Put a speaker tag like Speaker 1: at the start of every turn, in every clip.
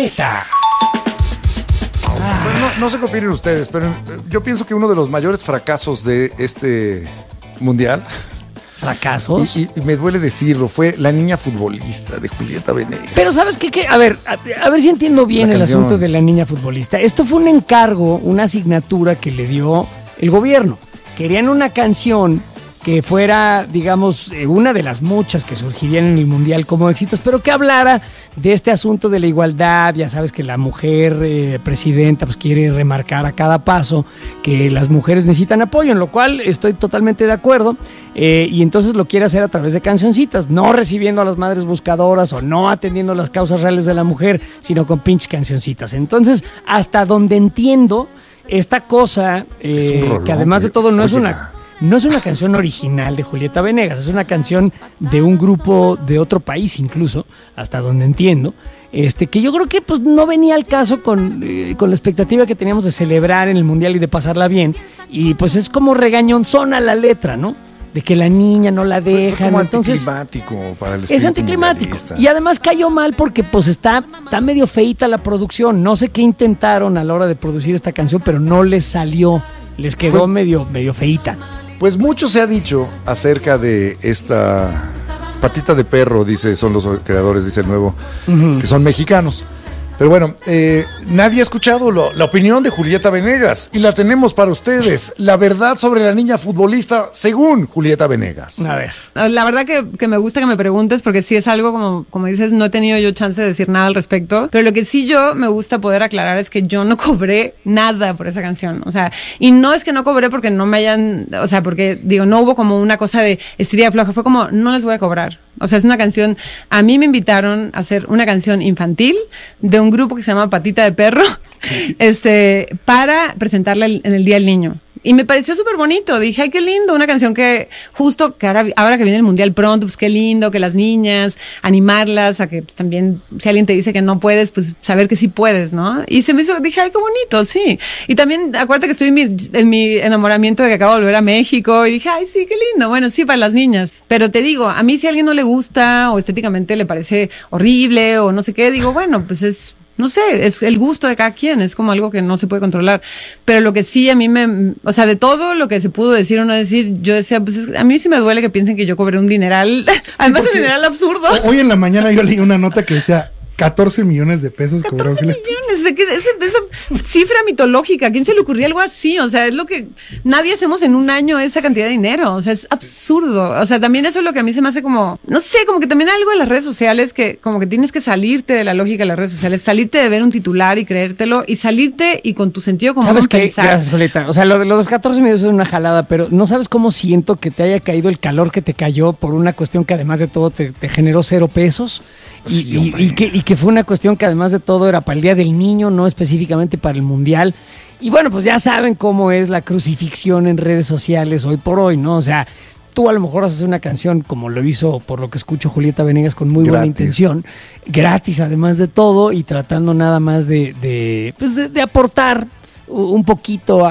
Speaker 1: neta.
Speaker 2: Pues no sé qué opinen ustedes, pero yo pienso que uno de los mayores fracasos de este mundial,
Speaker 1: ¿Fracasos?
Speaker 2: y me duele decirlo, fue La niña futbolista de Julieta Venegas.
Speaker 1: Pero ¿sabes qué? A ver si entiendo bien el asunto de la niña futbolista. Esto fue un encargo, una asignatura que le dio el gobierno. Querían una canción que fuera, digamos, una de las muchas que surgirían en el Mundial como éxitos, pero que hablara de este asunto de la igualdad. Ya sabes que la mujer presidenta pues quiere remarcar a cada paso que las mujeres necesitan apoyo, en lo cual estoy totalmente de acuerdo, y entonces lo quiere hacer a través de cancioncitas, no recibiendo a las madres buscadoras o no atendiendo las causas reales de la mujer, sino con pinches cancioncitas. Entonces, hasta donde entiendo, esta cosa, que además de todo no es una canción original de Julieta Venegas, es una canción de un grupo de otro país incluso, hasta donde entiendo, que yo creo que pues no venía al caso con la expectativa que teníamos de celebrar en el Mundial y de pasarla bien, y pues es como regañonzona la letra, ¿no? De que la niña no la dejan.
Speaker 2: Fue como
Speaker 1: entonces
Speaker 2: anticlimático para el
Speaker 1: es anticlimático y además cayó mal porque pues está medio feita la producción. No sé qué intentaron a la hora de producir esta canción, pero no les salió, les quedó
Speaker 2: pues,
Speaker 1: medio feita.
Speaker 2: Pues mucho se ha dicho acerca de esta patita de perro, son los creadores, dice el nuevo, que son mexicanos. Pero bueno, nadie ha escuchado la opinión de Julieta Venegas y la tenemos para ustedes. La verdad sobre la niña futbolista según Julieta Venegas.
Speaker 1: A ver.
Speaker 3: La verdad que me gusta que me preguntes porque sí es algo como dices, no he tenido yo chance de decir nada al respecto, pero lo que sí yo me gusta poder aclarar es que yo no cobré nada por esa canción. O sea, y no es que no cobré porque no me hayan, o sea, porque digo, no hubo como una cosa de estiria floja, fue como, no les voy a cobrar. O sea, es una canción, a mí me invitaron a hacer una canción infantil de un grupo que se llama Patita de Perro, para presentarla en el Día del Niño. Y me pareció súper bonito. Dije, ay, qué lindo, una canción que justo que ahora que viene el Mundial pronto, pues qué lindo que las niñas, animarlas a que pues, también, si alguien te dice que no puedes, pues saber que sí puedes, ¿no? Y se me hizo, dije, ay, qué bonito, sí. Y también, acuérdate que estoy en mi enamoramiento de que acabo de volver a México y dije, ay, sí, qué lindo. Bueno, sí, para las niñas. Pero te digo, a mí si a alguien no le gusta o estéticamente le parece horrible o no sé qué, digo, bueno, pues no sé, es el gusto de cada quien, es como algo que no se puede controlar. Pero lo que sí a mí o sea, de todo lo que se pudo decir o no decir, yo decía, pues a mí sí me duele que piensen que yo cobré un dineral, además un dineral absurdo.
Speaker 4: Hoy en la mañana yo leí una nota que decía 14 millones de pesos cobró.
Speaker 3: 14 millones, esa cifra mitológica, ¿a quién se le ocurría algo así? O sea, es lo que nadie hacemos en un año, esa cantidad de dinero, o sea, es absurdo. O sea, también eso es lo que a mí se me hace como, no sé, como que también hay algo en las redes sociales que como que tienes que salirte de la lógica de las redes sociales, salirte de ver un titular y creértelo y salirte y con tu sentido común
Speaker 1: ¿sabes qué?
Speaker 3: pensar.
Speaker 1: Gracias, Julieta. O sea, lo de los 14 millones es una jalada, pero no sabes cómo siento que te haya caído el calor que te cayó por una cuestión que además de todo te generó 0 pesos.
Speaker 2: Sí,
Speaker 1: y que fue una cuestión que además de todo era para el Día del Niño, no específicamente para el Mundial. Y bueno, pues ya saben cómo es la crucifixión en redes sociales hoy por hoy, ¿no? O sea, tú a lo mejor haces una canción como lo hizo, por lo que escucho, Julieta Venegas con muy buena intención, gratis además de todo y tratando nada más de aportar un poquito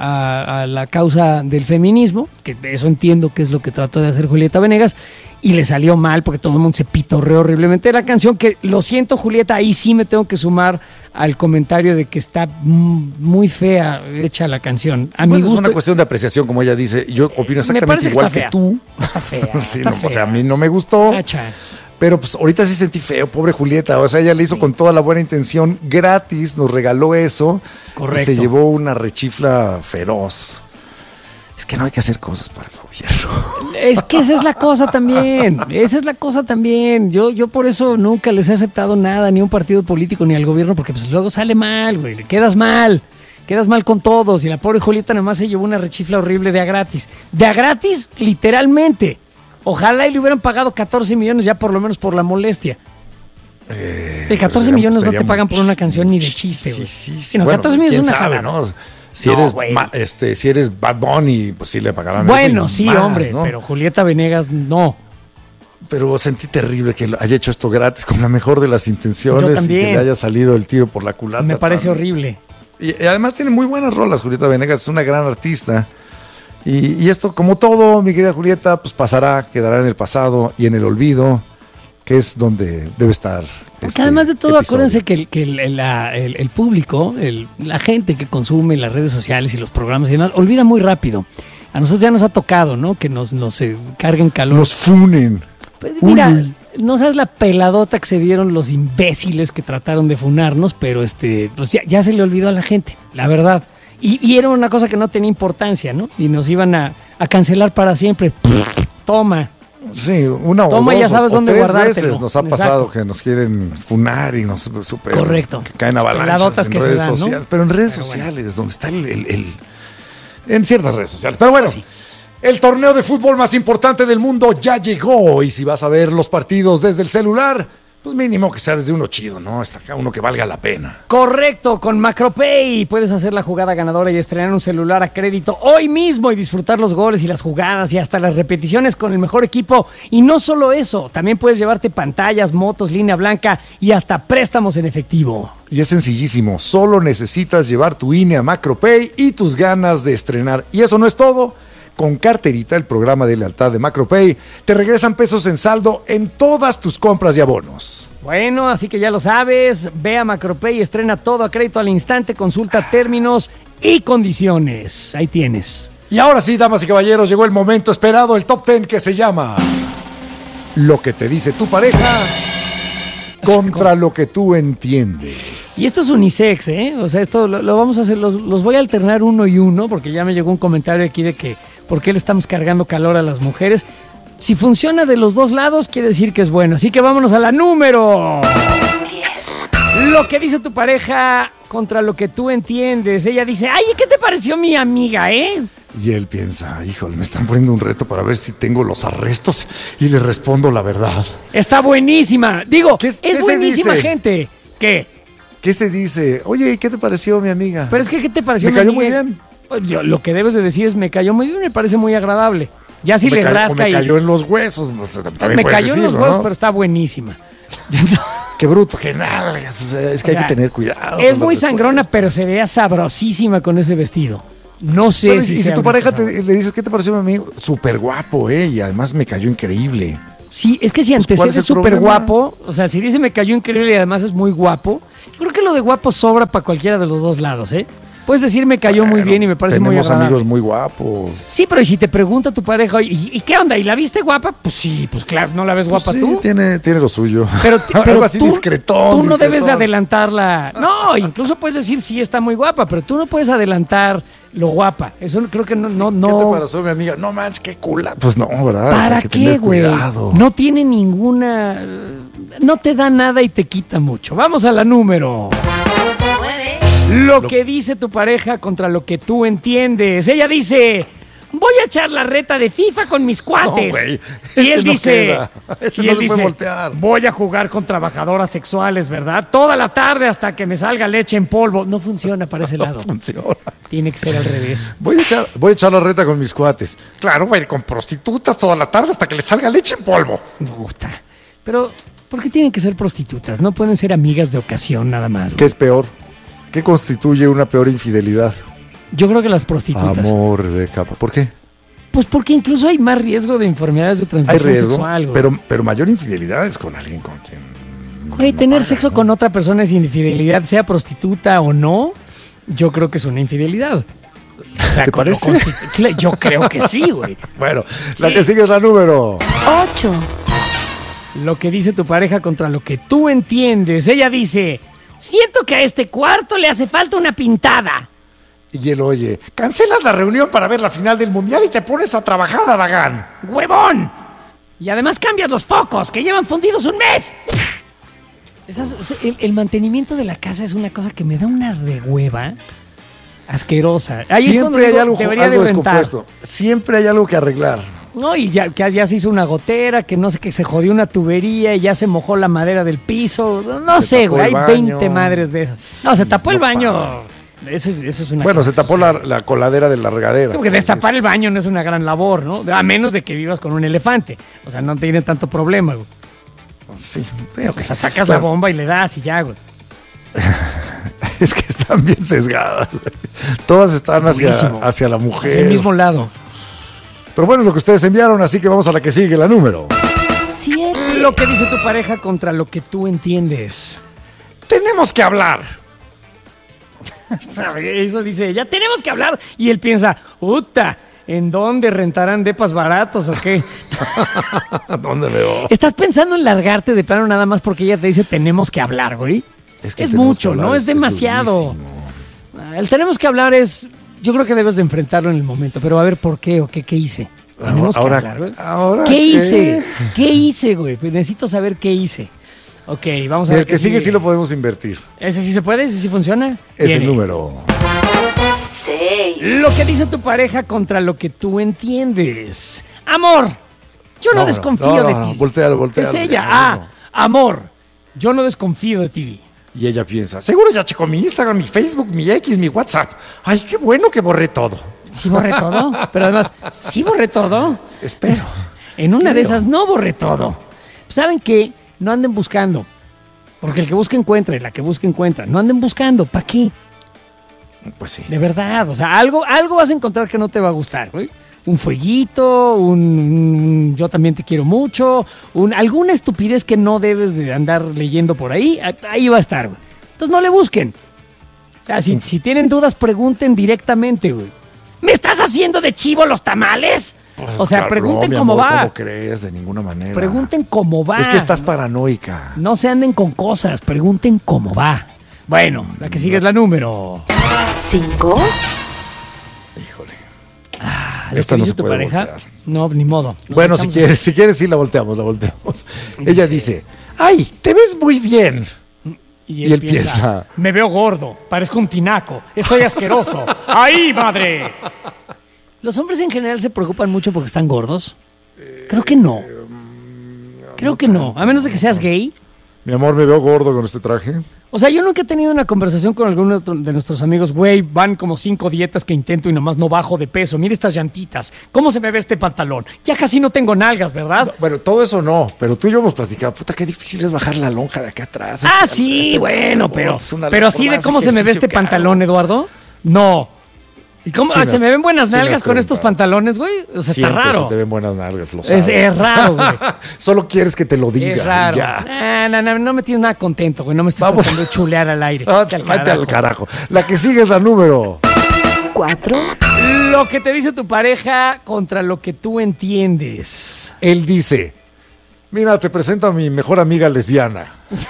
Speaker 1: a la causa del feminismo, que eso entiendo que es lo que trató de hacer Julieta Venegas, y le salió mal porque todo el mundo se pitorreó horriblemente de la canción, que lo siento, Julieta, ahí sí me tengo que sumar al comentario de que está muy fea hecha la canción. A mi gusto,
Speaker 2: es una cuestión de apreciación, como ella dice. Yo opino exactamente igual que tú.
Speaker 1: Está fea.
Speaker 2: Sí,
Speaker 1: está
Speaker 2: no,
Speaker 1: fea.
Speaker 2: O sea, a mí no me gustó. Pero pues ahorita sí sentí feo, pobre Julieta. O sea, ella le hizo con toda la buena intención, gratis, nos regaló eso.
Speaker 1: Correcto.
Speaker 2: Y se llevó una rechifla feroz. Es que no hay que hacer cosas para el gobierno.
Speaker 1: Es que esa es la cosa también. Yo por eso nunca les he aceptado nada, ni a un partido político, ni al gobierno, porque pues luego sale mal, güey, quedas mal con todos. Y la pobre Julieta nada más se llevó una rechifla horrible de a gratis. De a gratis, literalmente. Ojalá y le hubieran pagado 14 millones ya por lo menos por la molestia. El 14 millones no te pagan por una canción ni de chiste, güey.
Speaker 2: Sí.
Speaker 1: No,
Speaker 2: bueno,
Speaker 1: 14 millones es una
Speaker 2: sabe,
Speaker 1: jalada.
Speaker 2: ¿no? Si eres Bad Bunny, pues sí le pagarán.
Speaker 1: Bueno,
Speaker 2: eso
Speaker 1: sí,
Speaker 2: más,
Speaker 1: hombre,
Speaker 2: ¿no?
Speaker 1: pero Julieta Venegas no.
Speaker 2: Pero sentí terrible que haya hecho esto gratis con la mejor de las intenciones.
Speaker 1: Yo
Speaker 2: y
Speaker 1: también.
Speaker 2: que le haya salido el tiro por la culata.
Speaker 1: Me parece horrible.
Speaker 2: Y además tiene muy buenas rolas, Julieta Venegas, es una gran artista. Y esto, como todo, mi querida Julieta, pues pasará, quedará en el pasado y en el olvido. que es donde debe estar.
Speaker 1: Porque además de todo,
Speaker 2: episodio.
Speaker 1: acuérdense que el público, la gente que consume las redes sociales y los programas y demás, olvida muy rápido. A nosotros ya nos ha tocado, ¿no? Que nos carguen calor.
Speaker 2: Nos funen.
Speaker 1: Pues, mira,
Speaker 2: Uy.
Speaker 1: no sabes la peladota que se dieron los imbéciles que trataron de funarnos, pero pues ya se le olvidó a la gente, la verdad. Y era una cosa que no tenía importancia, ¿no? Y nos iban a cancelar para siempre. Toma.
Speaker 2: Sí, una
Speaker 1: Toma,
Speaker 2: o dos
Speaker 1: ya sabes
Speaker 2: o
Speaker 1: dónde
Speaker 2: tres
Speaker 1: guardártelo.
Speaker 2: veces nos ha
Speaker 1: Exacto.
Speaker 2: pasado que nos quieren funar y nos super
Speaker 1: Correcto.
Speaker 2: que caen avalanchas
Speaker 1: Peladotas
Speaker 2: en
Speaker 1: que se
Speaker 2: redes
Speaker 1: dan, ¿no?
Speaker 2: sociales, pero en redes
Speaker 1: Pero bueno.
Speaker 2: sociales, donde está en ciertas redes sociales. Pero bueno, el torneo de fútbol más importante del mundo ya llegó y si vas a ver los partidos desde el celular, pues mínimo que sea desde uno chido, ¿no? Hasta acá uno que valga la pena.
Speaker 1: Correcto, con Macropay puedes hacer la jugada ganadora y estrenar un celular a crédito hoy mismo y disfrutar los goles y las jugadas y hasta las repeticiones con el mejor equipo. Y no solo eso, también puedes llevarte pantallas, motos, línea blanca y hasta préstamos en efectivo.
Speaker 2: Y es sencillísimo, solo necesitas llevar tu INE a Macropay y tus ganas de estrenar. Y eso no es todo. Con Carterita, el programa de lealtad de Macropay, te regresan pesos en saldo en todas tus compras y abonos.
Speaker 1: Bueno, así que ya lo sabes, ve a Macropay y estrena todo a crédito al instante, consulta términos y condiciones. Ahí tienes.
Speaker 2: Y ahora sí, damas y caballeros, llegó el momento esperado, el top 10 que se llama Lo que te dice tu pareja contra lo que tú entiendes.
Speaker 1: Y esto es unisex, ¿eh? O sea, esto lo vamos a hacer, los voy a alternar uno y uno, porque ya me llegó un comentario aquí de que por qué le estamos cargando calor a las mujeres. Si funciona de los dos lados, quiere decir que es bueno. Así que vámonos a la número 10. Lo que dice tu pareja contra lo que tú entiendes. Ella dice, ay, ¿qué te pareció mi amiga,
Speaker 2: Y él piensa, híjole, me están poniendo un reto para ver si tengo los arrestos y le respondo la verdad.
Speaker 1: Está buenísima. Digo,
Speaker 2: ¿Qué
Speaker 1: es
Speaker 2: se
Speaker 1: buenísima
Speaker 2: dice?
Speaker 1: gente. ¿Qué?
Speaker 2: ¿Qué se dice? Oye, ¿qué te pareció mi amiga?
Speaker 1: Pero es que, ¿qué te pareció?
Speaker 2: Me
Speaker 1: mi
Speaker 2: cayó
Speaker 1: amiga?
Speaker 2: muy bien.
Speaker 1: Yo, lo que debes de decir es, me cayó muy bien, me parece muy agradable. Ya si le rasca
Speaker 2: me
Speaker 1: y...
Speaker 2: cayó en los huesos. Pues, también
Speaker 1: me
Speaker 2: puedes
Speaker 1: cayó en los
Speaker 2: decirlo,
Speaker 1: huevos,
Speaker 2: ¿no?
Speaker 1: pero está buenísima.
Speaker 2: Qué bruto, qué nalgas. O sea, es que
Speaker 1: O sea,
Speaker 2: hay que tener cuidado.
Speaker 1: Es
Speaker 2: con
Speaker 1: muy
Speaker 2: las
Speaker 1: sangrona,
Speaker 2: respuestas.
Speaker 1: pero se vea sabrosísima con ese vestido. No sé
Speaker 2: Bueno,
Speaker 1: si
Speaker 2: y si
Speaker 1: sea
Speaker 2: tu
Speaker 1: una
Speaker 2: pareja
Speaker 1: cosa-
Speaker 2: le dices, ¿qué te pareció mi amigo? Súper guapo, y además me cayó increíble.
Speaker 1: Sí, es que si
Speaker 2: ¿cuál es
Speaker 1: antecede
Speaker 2: el
Speaker 1: súper
Speaker 2: problema?
Speaker 1: guapo, o sea, si dice me cayó increíble y además es muy guapo, creo que lo de guapo sobra para cualquiera de los dos lados, ¿eh? Puedes decir me cayó muy
Speaker 2: Bueno,
Speaker 1: bien y me parece muy
Speaker 2: tenemos
Speaker 1: agradable.
Speaker 2: amigos muy guapos.
Speaker 1: Sí, pero ¿y si te pregunta tu pareja, ¿y qué onda? ¿Y la viste guapa? Pues sí, pues claro, ¿no la ves guapa
Speaker 2: Sí,
Speaker 1: tú?
Speaker 2: tiene lo suyo.
Speaker 1: Pero
Speaker 2: Algo así
Speaker 1: tú,
Speaker 2: discretón.
Speaker 1: tú no debes de
Speaker 2: discretón.
Speaker 1: adelantarla. No, incluso puedes decir sí está muy guapa, pero tú no puedes adelantar lo guapa. Eso creo que no.
Speaker 2: ¿Qué te pareció mi amiga? No manches, qué cula. Pues no, ¿verdad? O sea,
Speaker 1: ¿Para
Speaker 2: hay que
Speaker 1: qué,
Speaker 2: tener
Speaker 1: güey?
Speaker 2: cuidado.
Speaker 1: No tiene ninguna... No te da nada y te quita mucho. Vamos a la número. Lo que dice tu pareja contra lo que tú entiendes. Ella dice, voy a echar la reta de FIFA con mis cuates.
Speaker 2: No, güey,
Speaker 1: y
Speaker 2: ese
Speaker 1: él
Speaker 2: no
Speaker 1: dice,
Speaker 2: queda. Ese
Speaker 1: y
Speaker 2: no
Speaker 1: él
Speaker 2: se
Speaker 1: dice,
Speaker 2: puede voltear.
Speaker 1: voy a jugar con trabajadoras sexuales, ¿verdad? Toda la tarde hasta que me salga leche en polvo. No funciona para ese lado.
Speaker 2: Funciona.
Speaker 1: Tiene que ser al revés.
Speaker 2: Voy a echar la reta con mis cuates. Claro, voy a ir con prostitutas toda la tarde hasta que le salga leche en polvo.
Speaker 1: Me gusta. Pero, ¿por qué tienen que ser prostitutas? No pueden ser amigas de ocasión nada más.
Speaker 2: ¿Qué es peor? ¿Qué constituye una peor infidelidad?
Speaker 1: Yo creo que las prostitutas.
Speaker 2: Amor de capa. ¿Por qué?
Speaker 1: Pues porque incluso hay más riesgo de enfermedades de
Speaker 2: Hay
Speaker 1: transmisión
Speaker 2: riesgo,
Speaker 1: sexual. Güey.
Speaker 2: pero mayor infidelidad es con alguien con quien...
Speaker 1: Güey,
Speaker 2: no
Speaker 1: tener
Speaker 2: pagas,
Speaker 1: sexo
Speaker 2: ¿no?
Speaker 1: con otra persona es infidelidad, sea prostituta o no, yo creo que es una infidelidad. O sea,
Speaker 2: ¿Te parece?
Speaker 1: Yo creo que sí, güey.
Speaker 2: Bueno, la
Speaker 1: Sí.
Speaker 2: que sigue es la número.
Speaker 5: 8.
Speaker 1: Lo que dice tu pareja contra lo que tú entiendes. Ella dice, siento que a este cuarto le hace falta una pintada.
Speaker 2: Y él oye, cancelas la reunión para ver la final del mundial y te pones a trabajar, Aragán.
Speaker 1: ¡Huevón! Y además cambias los focos, que llevan fundidos un mes. El mantenimiento de la casa es una cosa que me da una rehueva asquerosa. Ahí es cuando
Speaker 2: Siempre hay
Speaker 1: digo,
Speaker 2: algo,
Speaker 1: debería
Speaker 2: algo
Speaker 1: de rentar.
Speaker 2: descompuesto. Siempre hay algo que arreglar.
Speaker 1: No, y ya se hizo una gotera, que no sé, que se jodió una tubería y ya se mojó la madera del piso. No
Speaker 2: Se
Speaker 1: sé,
Speaker 2: tapó
Speaker 1: güey,
Speaker 2: el
Speaker 1: hay
Speaker 2: baño.
Speaker 1: 20 madres de esas. No, se tapó el
Speaker 2: no
Speaker 1: baño.
Speaker 2: para.
Speaker 1: Eso es una
Speaker 2: Bueno,
Speaker 1: cosa
Speaker 2: se tapó
Speaker 1: que sucede.
Speaker 2: la coladera de la regadera.
Speaker 1: Sí, porque destapar el baño no es una gran labor, ¿no? A menos de que vivas con un elefante. O sea, no tiene tanto problema, güey.
Speaker 2: Sí,
Speaker 1: O sea, sacas la bomba y le das y ya, güey.
Speaker 2: Es que están bien sesgadas. Güey. Todas están
Speaker 1: Durísimo.
Speaker 2: hacia la mujer.
Speaker 1: Hacia el mismo lado.
Speaker 2: Pero bueno, es lo que ustedes enviaron, así que vamos a la que sigue, la número.
Speaker 5: 7.
Speaker 1: Lo que dice tu pareja contra lo que tú entiendes.
Speaker 2: Tenemos que hablar.
Speaker 1: Eso dice ella, tenemos que hablar. Y él piensa, puta, ¿en dónde rentarán depas baratos o qué?
Speaker 2: ¿Dónde veo?
Speaker 1: ¿Estás pensando en largarte de plano nada más porque ella te dice tenemos que hablar, güey? Es mucho, ¿no? Es demasiado. El tenemos que hablar es... Yo creo que debes de enfrentarlo en el momento, pero a ver por qué o qué hice. Tenemos que hablar, güey.
Speaker 2: ¿Qué
Speaker 1: hice? ¿Qué hice, güey? Pues necesito saber qué hice. Ok, vamos a ver.
Speaker 2: El que sigue sí lo podemos invertir.
Speaker 1: ¿Ese sí se puede? ¿Ese sí funciona?
Speaker 2: Es el número
Speaker 5: 6.
Speaker 1: Lo que dice tu pareja contra lo que tú entiendes. Amor, yo no desconfío de ti.
Speaker 2: Voltealo.
Speaker 1: Es ella. Amor, yo no desconfío de ti.
Speaker 2: Y ella piensa, seguro ya checó mi Instagram, mi Facebook, mi X, mi WhatsApp. Ay, qué bueno que borré todo.
Speaker 1: ¿Sí borré todo? Pero además, ¿sí borré todo?
Speaker 2: Espero.
Speaker 1: En una de esas no borré todo. ¿Saben qué? No anden buscando. Porque el que busca encuentra y la que busca encuentra. No anden buscando. ¿Para qué?
Speaker 2: Pues sí.
Speaker 1: De verdad. O sea, algo vas a encontrar que no te va a gustar, güey. Un fueguito, yo también te quiero mucho, alguna estupidez que no debes de andar leyendo por ahí. Ahí va a estar, güey. Entonces no le busquen. O sea, si tienen dudas, pregunten directamente, güey. ¿Me estás haciendo de chivo los tamales?
Speaker 2: Pues,
Speaker 1: o sea,
Speaker 2: claro,
Speaker 1: pregunten
Speaker 2: no,
Speaker 1: cómo
Speaker 2: amor,
Speaker 1: va.
Speaker 2: ¿Cómo crees? De ninguna manera.
Speaker 1: Pregunten cómo va.
Speaker 2: Es que estás paranoica.
Speaker 1: No se anden con cosas, pregunten cómo va. Bueno, la que sigue es la número
Speaker 5: 5.
Speaker 2: Híjole.
Speaker 1: ¿Esta
Speaker 2: no
Speaker 1: dice
Speaker 2: se
Speaker 1: tu
Speaker 2: puede
Speaker 1: pareja?
Speaker 2: voltear.
Speaker 1: No, ni modo.
Speaker 2: Bueno, si quieres sí la volteamos. Ella dice, ay, te ves muy bien.
Speaker 1: Y él piensa, me veo gordo, parezco un tinaco, estoy asqueroso. ¡Ay, madre! ¿Los hombres en general se preocupan mucho porque están gordos? Creo que no. Creo que no, a menos de que seas gay.
Speaker 2: Mi amor, me veo gordo con este traje.
Speaker 1: O sea, yo nunca he tenido una conversación con alguno de nuestros amigos. Güey, van como 5 dietas que intento y nomás no bajo de peso. Mira estas llantitas. ¿Cómo se me ve este pantalón? Ya casi no tengo nalgas, ¿verdad?
Speaker 2: No, bueno, todo eso no, pero tú y yo hemos platicado. Puta, qué difícil es bajar la lonja de acá atrás.
Speaker 1: Sí, bueno, pero así de cómo se me ve este pantalón, Eduardo. No. ¿Y cómo se me ven buenas nalgas con estos pantalones, güey? O sea, está raro.
Speaker 2: Se te ven buenas nalgas, lo sabes.
Speaker 1: Es raro, güey.
Speaker 2: Solo quieres que te lo diga.
Speaker 1: Es raro.
Speaker 2: Ya.
Speaker 1: No me tienes nada contento, güey. No me estás tratando de chulear al aire.
Speaker 2: Vete al carajo. La que sigue es la número
Speaker 5: 4.
Speaker 1: Lo que te dice tu pareja contra lo que tú entiendes.
Speaker 2: Él dice, mira, te presento a mi mejor amiga lesbiana.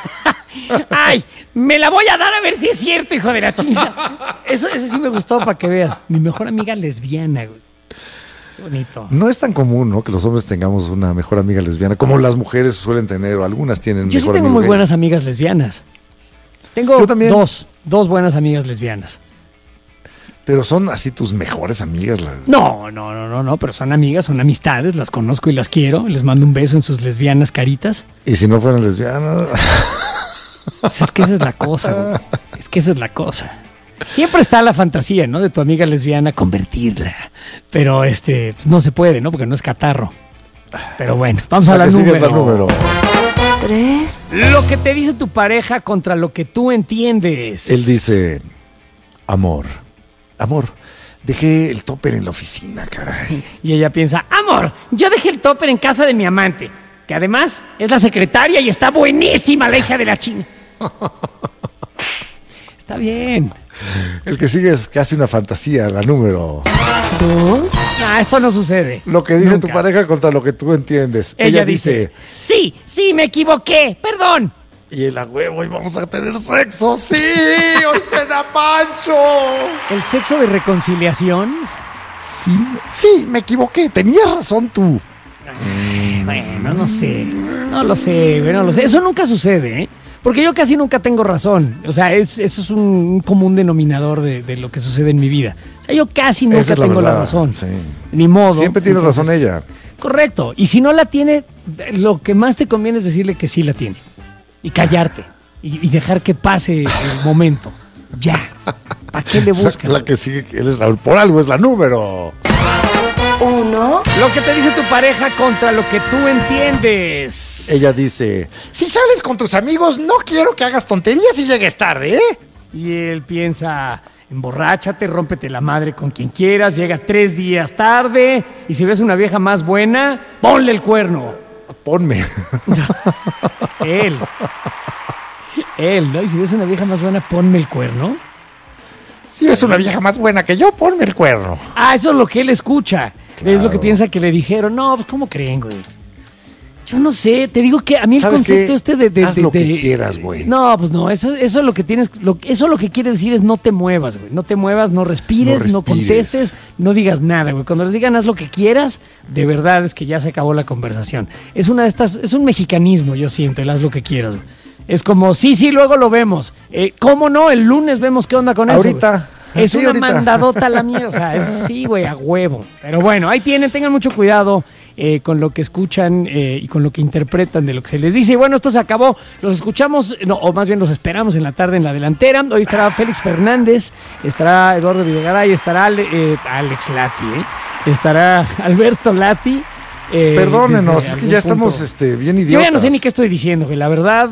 Speaker 1: Ay, me la voy a dar a ver si es cierto, hijo de la chingada. Ese sí me gustó para que veas. Mi mejor amiga lesbiana, güey. Qué bonito.
Speaker 2: No es tan común, ¿no? Que los hombres tengamos una mejor amiga lesbiana, como las mujeres suelen tener, o algunas tienen.
Speaker 1: Yo sí tengo muy buenas amigas lesbianas. Tengo
Speaker 2: Yo también.
Speaker 1: dos buenas amigas lesbianas.
Speaker 2: Pero son así tus mejores amigas.
Speaker 1: No, pero son amigas, son amistades, las conozco y las quiero. Les mando un beso en sus lesbianas caritas.
Speaker 2: ¿Y si no fueran lesbianas?
Speaker 1: Pues es que esa es la cosa, güey. Es que esa es la cosa. Siempre está la fantasía, ¿no? De tu amiga lesbiana convertirla. Pero pues no se puede, ¿no? Porque no es catarro. Pero bueno, vamos a la número
Speaker 5: 3.
Speaker 1: Lo que te dice tu pareja contra lo que tú entiendes.
Speaker 2: Él dice, amor, dejé el topper en la oficina, caray.
Speaker 1: Y ella piensa, amor, yo dejé el topper en casa de mi amante, que además es la secretaria y está buenísima la hija de la china. Está bien.
Speaker 2: El que sigue es casi una fantasía, la número
Speaker 5: 2.
Speaker 1: Esto no sucede.
Speaker 2: Lo que dice
Speaker 1: Nunca.
Speaker 2: tu pareja contra lo que tú entiendes.
Speaker 1: Ella dice, sí, me equivoqué, perdón.
Speaker 2: Y el a huevo, y vamos a tener sexo. ¡Sí! ¡Hoy cena Pancho!
Speaker 1: ¿El sexo de reconciliación?
Speaker 2: Sí, me equivoqué. Tenías razón tú.
Speaker 1: Bueno, no sé. No lo sé, güey, no lo sé. Eso nunca sucede, ¿eh? Porque yo casi nunca tengo razón. O sea, eso es un común denominador de lo que sucede en mi vida. O sea, yo casi nunca
Speaker 2: Esa es
Speaker 1: tengo la
Speaker 2: verdad,
Speaker 1: razón.
Speaker 2: sí.
Speaker 1: Ni modo.
Speaker 2: Siempre tiene
Speaker 1: Entonces,
Speaker 2: razón ella.
Speaker 1: Correcto. Y si no la tiene, lo que más te conviene es decirle que sí la tiene. Y callarte. Y dejar que pase el momento. Ya. ¿Para qué le buscas?
Speaker 2: La que sigue, por algo es la número
Speaker 5: 1.
Speaker 1: Lo que te dice tu pareja contra lo que tú entiendes.
Speaker 2: Ella dice, si sales con tus amigos, no quiero que hagas tonterías y llegues tarde, ¿eh?
Speaker 1: Y él piensa, emborráchate, rómpete la madre con quien quieras, llega 3 días tarde, y si ves una vieja más buena, ponle el cuerno.
Speaker 2: Ponme.
Speaker 1: Él, ¿no? Y si ves una vieja más buena, ponme el cuerno.
Speaker 2: Si ves una vieja más buena que yo, ponme el cuerno.
Speaker 1: Eso es lo que él escucha.
Speaker 2: Claro.
Speaker 1: Es lo que piensa que le dijeron. No, pues ¿cómo creen, güey? Yo no sé, te digo que a mí el
Speaker 2: ¿Sabes
Speaker 1: concepto
Speaker 2: qué? Haz lo que quieras, güey.
Speaker 1: No, pues no, eso es lo que tienes, eso lo que quiere decir es no te muevas, güey. No te muevas, no respires, no contestes, no digas nada, güey. Cuando les digan haz lo que quieras, de verdad es que ya se acabó la conversación. Es una de estas, es un mexicanismo, yo siento, el haz lo que quieras, güey. Es como, sí, luego lo vemos. ¿Cómo no? El lunes vemos qué onda con eso.
Speaker 2: Ahorita.
Speaker 1: Es
Speaker 2: sí,
Speaker 1: una
Speaker 2: ahorita.
Speaker 1: mandadota la mía, o sea, eso sí, güey, a huevo. Pero bueno, ahí tengan mucho cuidado con lo que escuchan y con lo que interpretan de lo que se les dice. Y bueno, esto se acabó. Los escuchamos, o más bien los esperamos en la tarde en la delantera. Hoy estará Félix Fernández, estará Eduardo Videgaray, estará Alex Lati, estará Alberto Lati.
Speaker 2: Perdónenos, es que ya estamos bien idiotas.
Speaker 1: Yo ya no sé ni qué estoy diciendo, que la verdad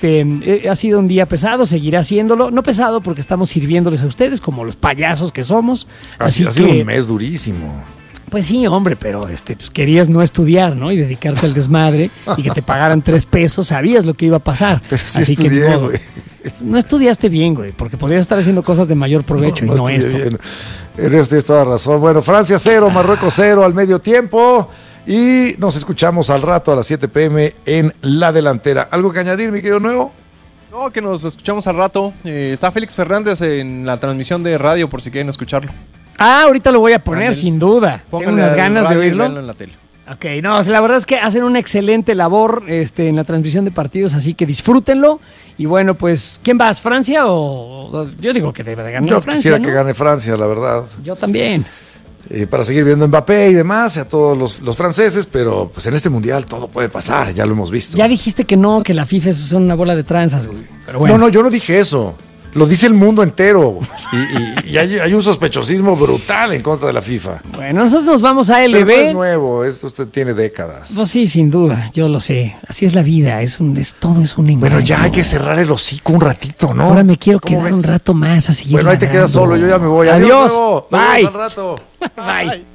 Speaker 1: ha sido un día pesado, seguirá haciéndolo. No pesado porque estamos sirviéndoles a ustedes como los payasos que somos.
Speaker 2: Ha sido un mes durísimo.
Speaker 1: Pues sí, hombre, pero pues querías no estudiar, ¿no? Y dedicarte al desmadre y que te pagaran 3 pesos, sabías lo que iba a pasar.
Speaker 2: Pero sí
Speaker 1: así
Speaker 2: estudié,
Speaker 1: que
Speaker 2: güey.
Speaker 1: No estudiaste bien, güey, porque podrías estar haciendo cosas de mayor provecho y no esto.
Speaker 2: Bien. En esto tienes toda razón. Bueno, Francia 0, Marruecos 0 al medio tiempo. Y nos escuchamos al rato a las 7 p.m. en La Delantera. ¿Algo que añadir, mi querido Nuevo?
Speaker 6: No, que nos escuchamos al rato. Está Félix Fernández en la transmisión de radio por si quieren escucharlo.
Speaker 1: Ahorita lo voy a poner,
Speaker 6: Ándale.
Speaker 1: sin duda. Tengo unas ganas de oírlo.
Speaker 6: En la tele.
Speaker 1: Ok, no, la verdad es que hacen una excelente labor en la transmisión de partidos, así que disfrútenlo. Y bueno, pues, ¿quién vas? ¿Francia o...? Yo digo que debe de ganar
Speaker 2: Yo
Speaker 1: Francia,
Speaker 2: quisiera
Speaker 1: ¿no?
Speaker 2: que gane Francia, la verdad.
Speaker 1: Yo también.
Speaker 2: Para seguir viendo Mbappé y demás, a todos los franceses, pero pues en este mundial todo puede pasar, ya lo hemos visto.
Speaker 1: Ya dijiste que no, que la FIFA es una bola de tranzas, güey. Pero bueno.
Speaker 2: No, yo no dije eso. Lo dice el mundo entero. Y hay un sospechosismo brutal en contra de la FIFA.
Speaker 1: Bueno, nosotros nos vamos a LB.
Speaker 2: Pero no es nuevo, esto usted tiene décadas.
Speaker 1: Pues sí, sin duda, yo lo sé. Así es la vida, todo es un engaño.
Speaker 2: Bueno, ya hay que cerrar el hocico un ratito, ¿no?
Speaker 1: Ahora me quiero
Speaker 2: ¿Cómo
Speaker 1: quedar
Speaker 2: ves?
Speaker 1: un rato más así.
Speaker 2: Bueno, ahí te quedas solo, yo ya me voy.
Speaker 1: Adiós.
Speaker 2: Nuevo.
Speaker 1: Bye.
Speaker 2: Nos vemos al rato.
Speaker 1: Bye.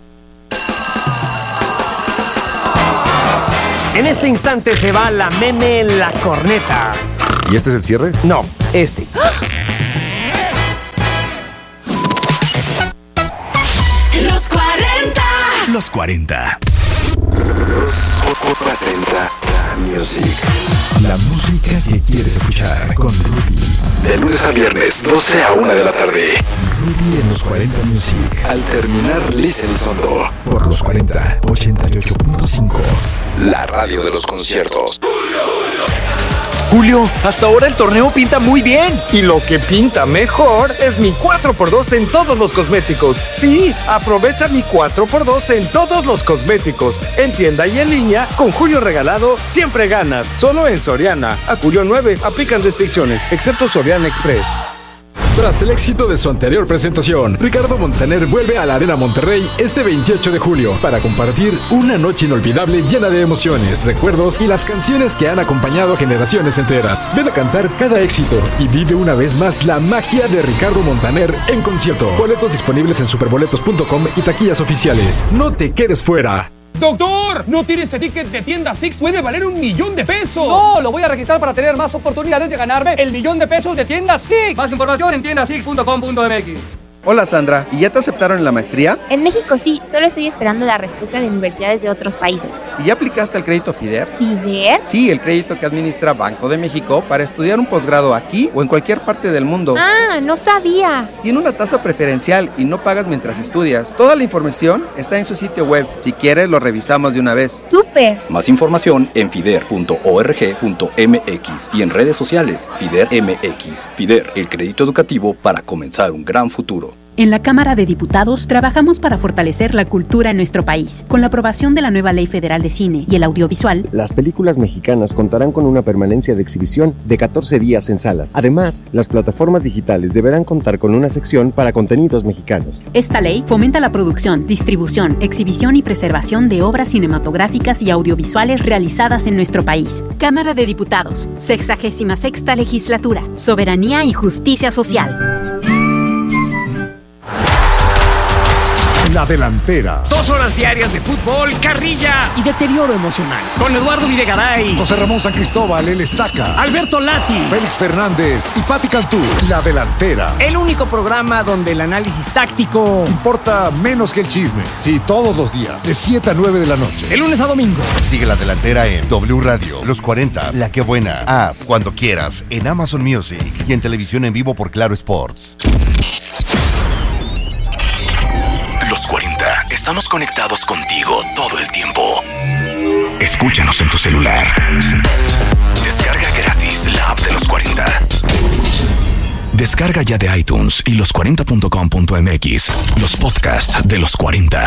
Speaker 1: En este instante se va la meme la corneta.
Speaker 2: ¿Y este es el cierre?
Speaker 1: No, este.
Speaker 5: Los 40.
Speaker 7: Los 40.
Speaker 8: Los 40 Music.
Speaker 7: La música que quieres escuchar con Rudy.
Speaker 8: De lunes a viernes, 12 a 1 de la tarde.
Speaker 7: Rudy en los 40 Music.
Speaker 8: Al terminar, Lisa Elizondo.
Speaker 7: Por los 40, 88.5.
Speaker 8: La radio de los conciertos.
Speaker 9: Julio, hasta ahora el torneo pinta muy bien. Y lo que pinta mejor es mi 4x2 en todos los cosméticos. Sí, aprovecha mi 4x2 en todos los cosméticos. En tienda y en línea, con Julio regalado, siempre ganas. Solo en Soriana. A Julio 9, aplican restricciones, excepto Soriana Express.
Speaker 10: Tras el éxito de su anterior presentación, Ricardo Montaner vuelve a la Arena Monterrey este 28 de julio para compartir una noche inolvidable llena de emociones, recuerdos y las canciones que han acompañado a generaciones enteras. Ven a cantar cada éxito y vive una vez más la magia de Ricardo Montaner en concierto. Boletos disponibles en superboletos.com y taquillas oficiales. No te quedes fuera.
Speaker 11: ¡Doctor! ¿No tiene ese ticket de tienda Six? ¡Puede valer $1,000,000! ¡No! Lo voy a registrar para tener más oportunidades de ganarme el $1,000,000 de tienda Six. Más información en tiendasix.com.mx.
Speaker 12: Hola Sandra, ¿y ya te aceptaron en la maestría?
Speaker 13: En México sí, solo estoy esperando la respuesta de universidades de otros países.
Speaker 12: ¿Y ya aplicaste al crédito FIDER?
Speaker 13: ¿FIDER?
Speaker 12: Sí, el crédito que administra Banco de México para estudiar un posgrado aquí o en cualquier parte del mundo.
Speaker 13: Ah, no sabía.
Speaker 12: Tiene una tasa preferencial y no pagas mientras estudias. Toda la información está en su sitio web. Si quieres, lo revisamos de una vez.
Speaker 13: ¡Súper!
Speaker 14: Más información en fider.org.mx y en redes sociales FIDER MX. FIDER, el crédito educativo para comenzar un gran futuro.
Speaker 15: En la Cámara de Diputados trabajamos para fortalecer la cultura en nuestro país. Con la aprobación de la nueva Ley Federal de Cine y el Audiovisual,
Speaker 16: las películas mexicanas contarán con una permanencia de exhibición de 14 días en salas. Además, las plataformas digitales deberán contar con una sección para contenidos mexicanos.
Speaker 15: Esta ley fomenta la producción, distribución, exhibición y preservación de obras cinematográficas y audiovisuales realizadas en nuestro país. Cámara de Diputados, 66ª Legislatura, Soberanía y Justicia Social.
Speaker 2: La Delantera.
Speaker 11: 2 horas diarias de fútbol, carrilla y deterioro emocional. Con Eduardo Videgaray,
Speaker 2: José Ramón San Cristóbal, El Estaca,
Speaker 11: Alberto Lati,
Speaker 2: Félix Fernández y Pati Cantú. La Delantera.
Speaker 11: El único programa donde el análisis táctico
Speaker 2: importa menos que el chisme. Sí, todos los días, de 7 a 9 de la noche.
Speaker 11: De lunes a domingo.
Speaker 17: Sigue La Delantera en W Radio, Los 40, La Que Buena, Haz, Cuando Quieras, en Amazon Music y en televisión en vivo por Claro Sports.
Speaker 8: Los 40. Estamos conectados contigo todo el tiempo. Escúchanos en tu celular. Descarga gratis la app de Los 40. Descarga ya de iTunes y los40.com.mx los podcasts de Los 40.